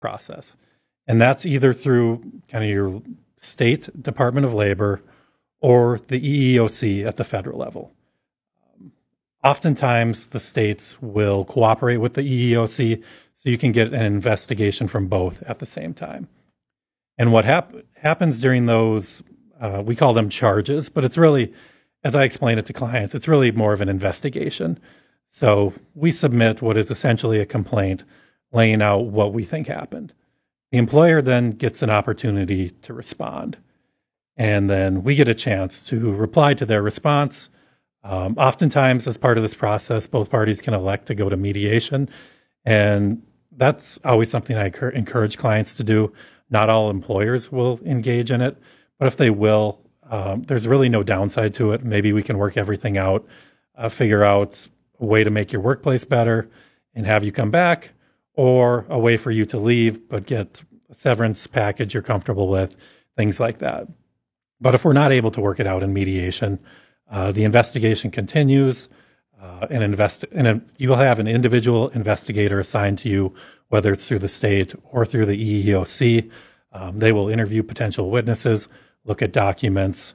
process. And that's either through kind of your state Department of Labor or the EEOC at the federal level. Oftentimes, the states will cooperate with the EEOC so you can get an investigation from both at the same time. And what happens during those, we call them charges, but it's really, as I explain it to clients, it's really more of an investigation. So we submit what is essentially a complaint laying out what we think happened. The employer then gets an opportunity to respond. And then we get a chance to reply to their response. Oftentimes, as part of this process, both parties can elect to go to mediation. And that's always something I encourage clients to do. Not all employers will engage in it, but if they will, there's really no downside to it. Maybe we can work everything out, figure out a way to make your workplace better and have you come back, or a way for you to leave but get a severance package you're comfortable with, things like that. But if we're not able to work it out in mediation, the investigation continues, and you will have an individual investigator assigned to you, whether it's through the state or through the EEOC. They will interview potential witnesses, look at documents,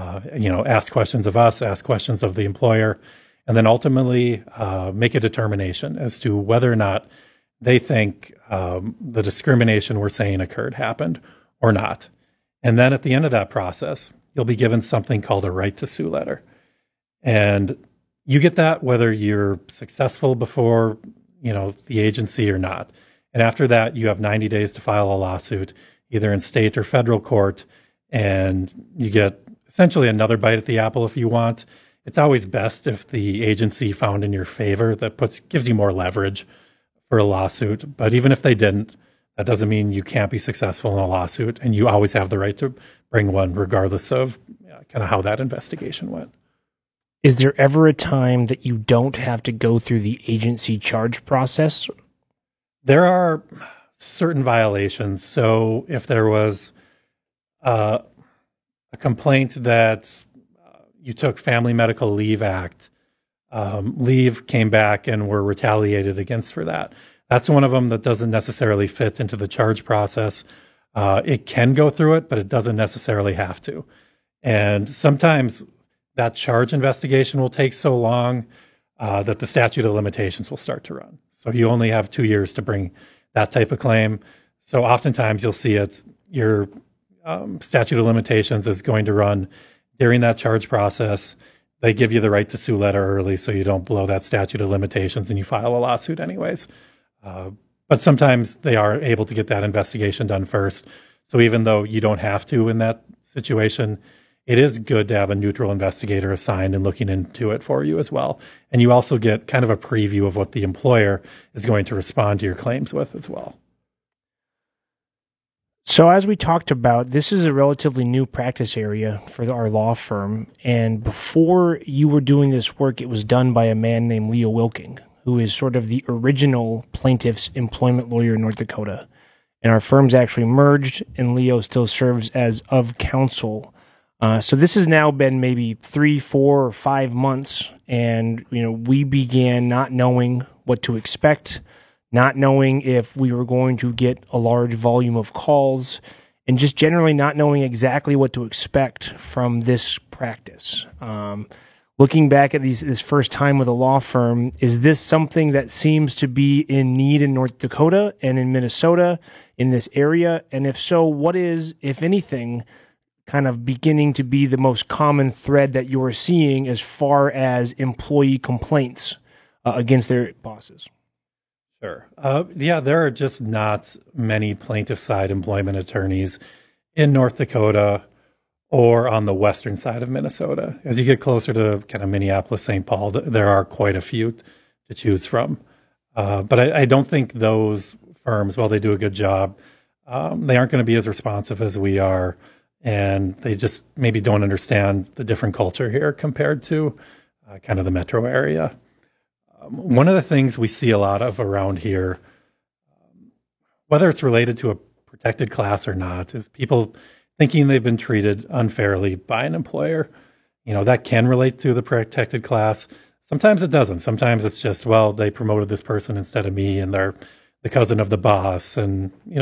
ask questions of us, ask questions of the employer, and then ultimately make a determination as to whether or not they think the discrimination we're saying occurred happened or not. And then at the end of that process, you'll be given something called a right to sue letter. And you get that whether you're successful before, the agency or not. And after that, you have 90 days to file a lawsuit, either in state or federal court, and you get essentially another bite at the apple if you want. It's always best if the agency found in your favor that gives you more leverage for a lawsuit. But even if they didn't, that doesn't mean you can't be successful in a lawsuit, and you always have the right to bring one regardless of kind of how that investigation went. Is there ever a time that you don't have to go through the agency charge process? There are certain violations. So if there was a complaint that you took Family Medical Leave Act, leave came back and were retaliated against for that. That's one of them that doesn't necessarily fit into the charge process. It can go through it, but it doesn't necessarily have to. And sometimes that charge investigation will take so long that the statute of limitations will start to run. So you only have 2 years to bring that type of claim. So oftentimes you'll see your statute of limitations is going to run during that charge process. They give you the right to sue letter early so you don't blow that statute of limitations and you file a lawsuit anyways. But sometimes they are able to get that investigation done first. So even though you don't have to in that situation, it is good to have a neutral investigator assigned and looking into it for you as well. And you also get kind of a preview of what the employer is going to respond to your claims with as well. So as we talked about, this is a relatively new practice area for our law firm. And before you were doing this work, it was done by a man named Leo Wilking, who is sort of the original plaintiff's employment lawyer in North Dakota. And our firms actually merged, and Leo still serves as of counsel. So this has now been maybe 3, 4, or 5 months, and we began not knowing what to expect, not knowing if we were going to get a large volume of calls, and just generally not knowing exactly what to expect from this practice. Looking back at this first time with a law firm, is this something that seems to be in need in North Dakota and in Minnesota in this area? And if so, what is, if anything, kind of beginning to be the most common thread that you are seeing as far as employee complaints against their bosses? Sure. There are just not many plaintiff side employment attorneys in North Dakota or on the western side of Minnesota. As you get closer to kind of Minneapolis, St. Paul, there are quite a few to choose from. But I don't think those firms, while they do a good job, they aren't going to be as responsive as we are. And they just maybe don't understand the different culture here compared to kind of the metro area. One of the things we see a lot of around here, whether it's related to a protected class or not, is people thinking they've been treated unfairly by an employer. That can relate to the protected class. Sometimes it doesn't. Sometimes it's just, well, they promoted this person instead of me, and they're the cousin of the boss, and